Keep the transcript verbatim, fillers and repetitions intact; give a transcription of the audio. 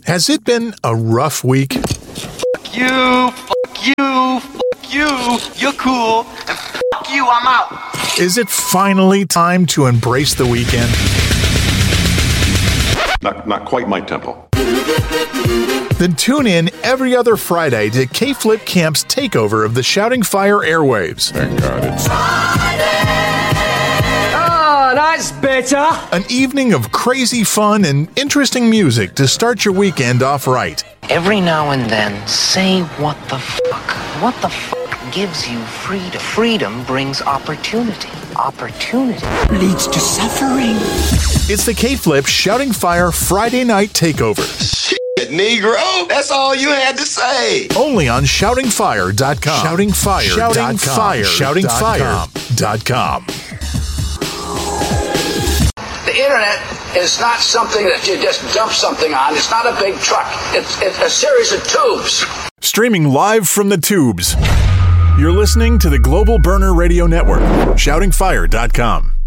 Has it been a rough week? Fuck you, fuck you, fuck you, you're cool, and fuck you, I'm out. Is it finally time to embrace the weekend? Not, not quite my tempo. Then tune in every other Friday to K-Flip Camp's takeover of the Shouting Fire airwaves. Thank God it's Oh, that's better. An evening of crazy fun and interesting music to start your weekend off right. Every now and then, say what the fuck. What the fuck gives you freedom? Freedom brings opportunity. Opportunity Leads to suffering. It's the K-Flip Shouting Fire Friday Night Takeover. Shit, Negro, that's all you had to say. Only on shouting fire dot com. Shouting Fire. Shouting Fire. Shouting Fire dot com. The internet is not something that you just dump something on. It's not a big truck. It's, it's a series of tubes. Streaming live from the tubes. You're listening to the Global Burner Radio Network. shouting fire dot com.